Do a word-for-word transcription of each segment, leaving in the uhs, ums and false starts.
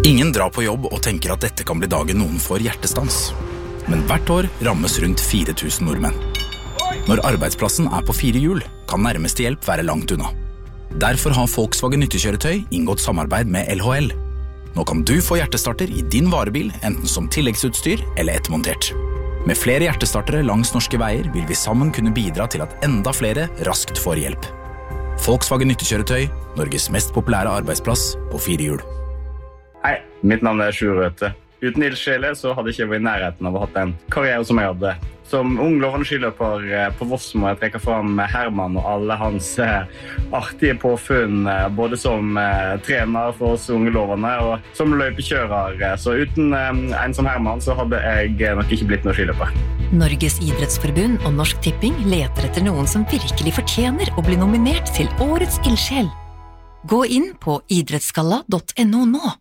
Ingen drar på jobb og tenker at dette kan bli dagen noen får hjertestans. Men hvert år rammes rundt fire tusen nordmenn. Når arbeidsplassen er på fire hjul, kan nærmeste hjelp være langt unna. Derfor har Volkswagen nyttekjøretøy inngått samarbeid med L H L. Nå kan du få hjertestarter i din varebil, enten som tilleggsutstyr eller ettermontert. Med flere hjertestartere langs norske veier vil vi sammen kunne bidra til at enda flere raskt får hjelp. Volkswagen nyttekjøretøy, Norges mest populære arbeidsplass på fire hjul. Hei, mitt navn er Sjur Røthe. Uten ildsjeler så hadde jeg ikke vært i nærheten av å ha hatt en karriere som jeg hadde. Som ung lovende skiløper på Voss må jeg trekke fram Herman og alle hans artige påfunn, både som trener for oss unge lovende og som løypekjører. Så uten en som Herman så hadde jeg nok ikke blitt noen skiløper. Norges idrettsforbund og Norsk Tipping leter etter noen som virkelig fortjener å bli nominert til Årets ildsjel. Gå inn på idrettsgalla punktum no nå.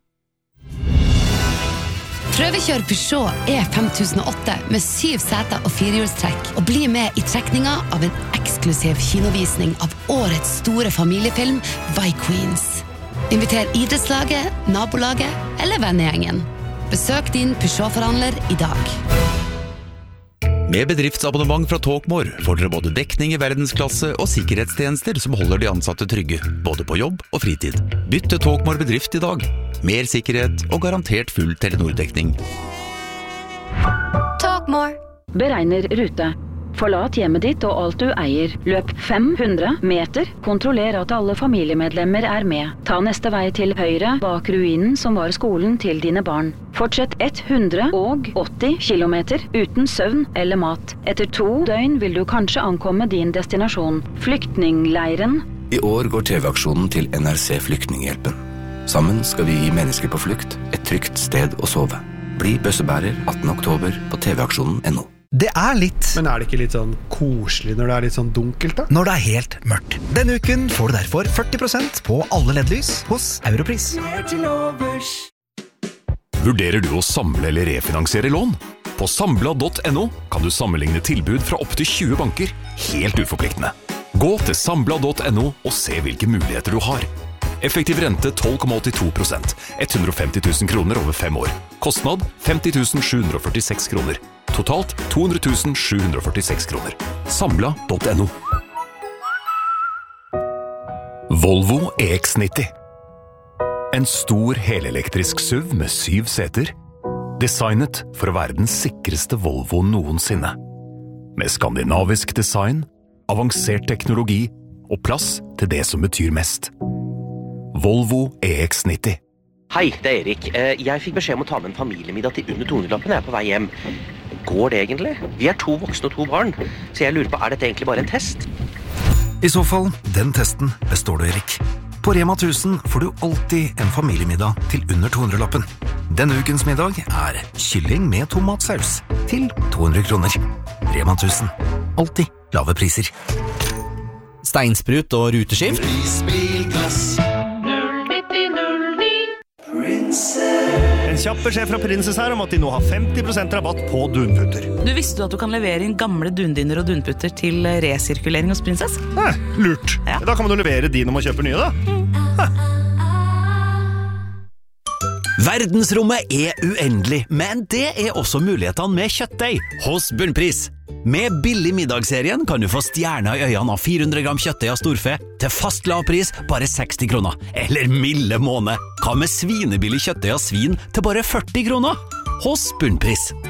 Prøvekjør Peugeot E fem tusen og åtte med syv seter og firehjulstrekk, og bli med i trekninga av en eksklusiv kinovisning av årets store familiefilm Vikings. Inviter idrettslaget, nabolaget eller vennegjengen. Besøk din Peugeot-forhandler i dag. Med bedriftsabonnement fra Talkmore får dere både dekning i verdensklasse og sikkerhetstjenester som holder de ansatte trygge, både på jobb og fritid. Bytt til Talkmore bedrift i dag. Mer sikkerhet og garantert full Telenor-dekning. Talkmore. Beregner rute. Forlat hjemmet ditt og alt du eier. Løp fem hundre meter. Kontroller at alle familiemedlemmer er med. Ta neste vei til høyre bak ruinen som var skolen til dine barn. Fortsett hundre og åtti kilometer uten søvn eller mat. Etter to døgn vil du kanskje ankomme din destinasjon. Flyktningleiren. I år går T V-aksjonen til N R C Flyktninghjelpen. Sammen skal vi gi mennesker på flukt et trygt sted å sove. Bli bøssebærer attende oktober på T V-aksjonen punktum no. Det er litt. Men er det ikke litt sånn koselig når det er litt sånn dunkelt da? Når det er helt mørkt. Denne uken får du derfor førti prosent på alle L E D-lys hos Europris. Vurderer du å samle eller refinansiere lån? På Sambla punktum no kan du sammenligne tilbud fra opp til tjue banker, helt uforpliktende. Gå til Sambla punktum no og se hvilke muligheter du har. Effektiv rente tolv komma åttito prosent, hundre og femti tusen kroner over fem år. Kostnad femti tusen sju hundre og førtiseks kroner. Totalt to hundre tusen sju hundre og førtiseks kroner. Sambla punktum no. Volvo E X nitti. En stor helelektrisk S U V med syv seter. Designet for å være den sikreste Volvo noensinne. Med skandinavisk design, avansert teknologi og plass til det som betyr mest. Volvo E X nitti. Hei, det er Erik. Jeg fikk beskjed om å ta med en familiemiddag til under to hundre-lappen jeg er på vei hjem. Går det egentlig? Vi er to voksne og to barn, så jeg lurer på, er dette egentlig bare en test? I så fall, den testen består du, Erik. På Rema tusen får du alltid en familiemiddag til under to hundre-lappen. Denne ukens middag er kylling med tomatsaus til to hundre kroner. Rema tusen. Alltid lave priser. Steinsprut og ruteskift. En kjapp beskjed fra Princess her om at de nå har femti prosent rabatt på dunputter. Du visste du at du kan levere inn gamle dundiner og dunputter til resirkulering hos Princess? Nei, lurt. Ja. Da kan man jo levere din om å kjøpe nye da. Mm. Verdensrommet er uendelig, men det er også mulighetene med kjøttdeig hos Bunnpris. Med billig middagsserien kan du få stjerner i øynene av fire hundre gram kjøttdeig av storfe til fast lav pris bare seksti kroner. Eller milde måned. Hva med svinebillig kjøttdeig av svin til bare førti kroner? Hos Bunnpris.